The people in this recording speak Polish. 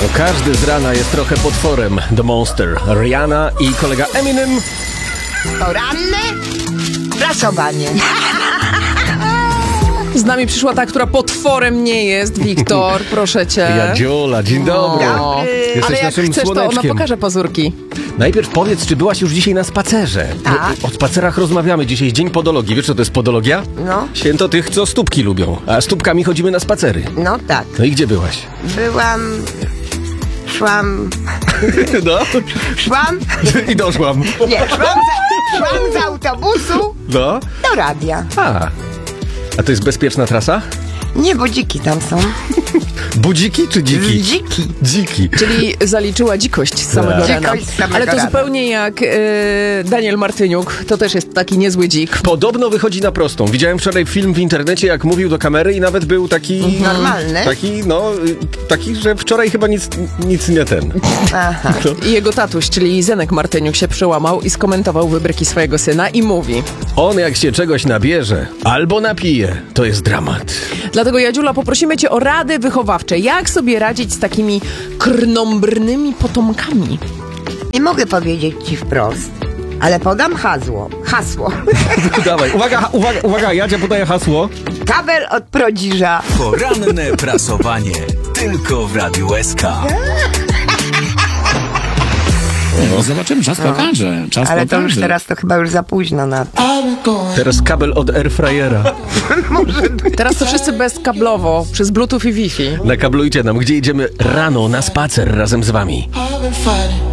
No, każdy z rana jest trochę potworem. The Monster, Rihanna i kolega Eminem. Poranne prasowanie. Z nami przyszła ta, która potworem nie jest. Wiktor, proszę cię. Jadziula, dzień dobry. Jesteś Ale jak naszym chcesz, to ona słoneczkiem. pokaże pazurki. Najpierw powiedz, czy byłaś już dzisiaj na spacerze? Tak. O spacerach rozmawiamy. Dzisiaj dzień podologii. Wiesz, co to jest podologia? No. Święto tych, co stópki lubią. A stópkami chodzimy na spacery. No tak. No i gdzie byłaś? Szłam I doszłam. szłam z autobusu No. do radia. A to jest bezpieczna trasa? Nie, bo dziki tam są. Budziki czy dziki? Dziki. Dziki. Czyli zaliczyła dzikość z samego Tak. rana. Dzikość z samego Ale to rana. zupełnie jak Daniel Martyniuk. To też jest taki niezły dzik. Podobno wychodzi na prostą. Widziałem wczoraj film w internecie, jak mówił do kamery i nawet był taki... Normalny? Taki, że wczoraj chyba nic nie ten. Aha. I jego tatuś, czyli Zenek Martyniuk, się przełamał i skomentował wybryki swojego syna i mówi: On jak się czegoś nabierze albo napije, to jest dramat. dlatego, Jadziula, poprosimy cię o rady wychowawcze. Jak sobie radzić z takimi krnąbrnymi potomkami? Nie mogę powiedzieć ci wprost, ale podam hasło. Dawaj, uwaga, Jadzia podaje hasło. Kabel od Prodziża. Poranne prasowanie. Tylko w Radiu SK. No, zobaczymy, czas pokaże. Ale to już teraz to chyba już za późno na to. Teraz kabel od airfryera. Teraz to wszyscy bezkablowo, przez Bluetooth i Wi-Fi. Nakablujcie nam, gdzie idziemy rano na spacer razem z wami. I've been fighting